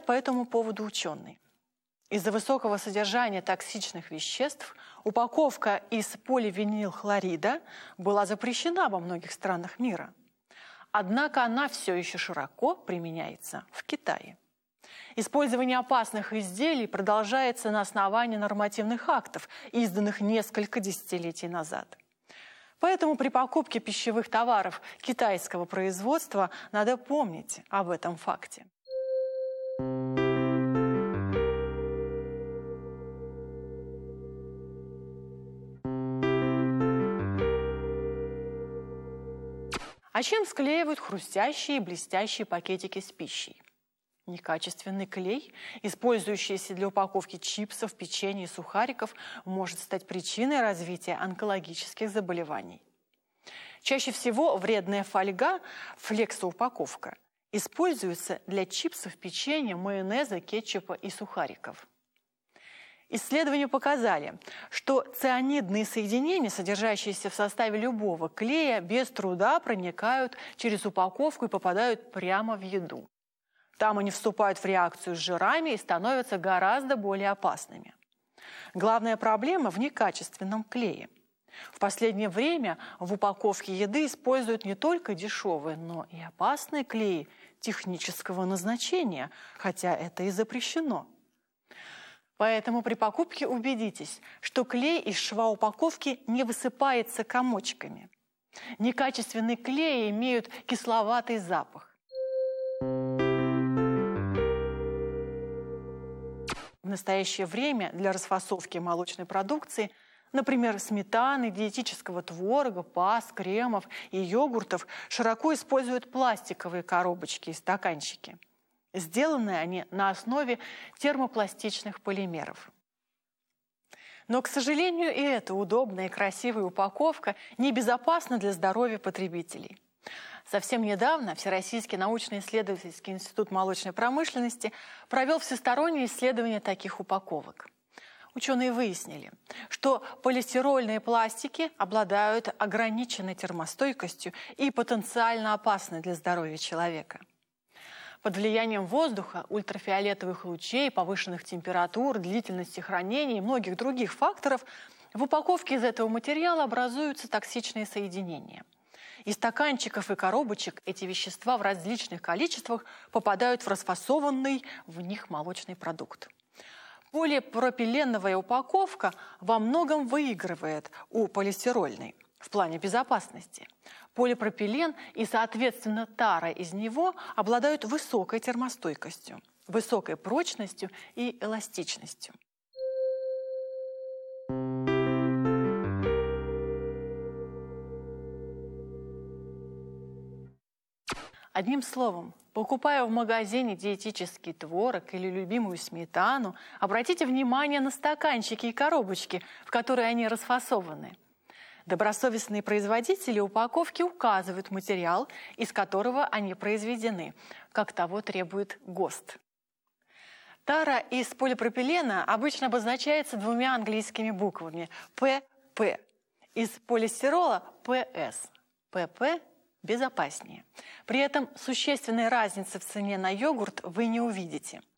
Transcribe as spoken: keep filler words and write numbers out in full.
по этому поводу ученый. Из-за высокого содержания токсичных веществ упаковка из поливинилхлорида была запрещена во многих странах мира. Однако она все еще широко применяется в Китае. Использование опасных изделий продолжается на основании нормативных актов, изданных несколько десятилетий назад. Поэтому при покупке пищевых товаров китайского производства надо помнить об этом факте. А чем склеивают хрустящие и блестящие пакетики с пищей? Некачественный клей, использующийся для упаковки чипсов, печенья и сухариков, может стать причиной развития онкологических заболеваний. Чаще всего вредная фольга, флексоупаковка, используется для чипсов, печенья, майонеза, кетчупа и сухариков. Исследования показали, что цианидные соединения, содержащиеся в составе любого клея, без труда проникают через упаковку и попадают прямо в еду. Там они вступают в реакцию с жирами и становятся гораздо более опасными. Главная проблема в некачественном клее. В последнее время в упаковке еды используют не только дешевые, но и опасные клеи технического назначения, хотя это и запрещено. Поэтому при покупке убедитесь, что клей из шва упаковки не высыпается комочками. Некачественные клеи имеют кисловатый запах. В настоящее время для расфасовки молочной продукции, например, сметаны, диетического творога, паст, кремов и йогуртов, широко используют пластиковые коробочки и стаканчики. Сделаны они на основе термопластичных полимеров. Но, к сожалению, и эта удобная и красивая упаковка небезопасна для здоровья потребителей. Совсем недавно Всероссийский научно-исследовательский институт молочной промышленности провел всестороннее исследование таких упаковок. Ученые выяснили, что полистирольные пластики обладают ограниченной термостойкостью и потенциально опасны для здоровья человека. Под влиянием воздуха, ультрафиолетовых лучей, повышенных температур, длительности хранения и многих других факторов в упаковке из этого материала образуются токсичные соединения. Из стаканчиков и коробочек эти вещества в различных количествах попадают в расфасованный в них молочный продукт. Полипропиленовая упаковка во многом выигрывает у полистирольной в плане безопасности. Полипропилен и, соответственно, тара из него обладают высокой термостойкостью, высокой прочностью и эластичностью. Одним словом, покупая в магазине диетический творог или любимую сметану, обратите внимание на стаканчики и коробочки, в которые они расфасованы. Добросовестные производители упаковки указывают материал, из которого они произведены, как того требует ГОСТ. Тара из полипропилена обычно обозначается двумя английскими буквами пэ пэ, из полистирола пэ эс. пэ пэ безопаснее. При этом существенной разницы в цене на йогурт вы не увидите.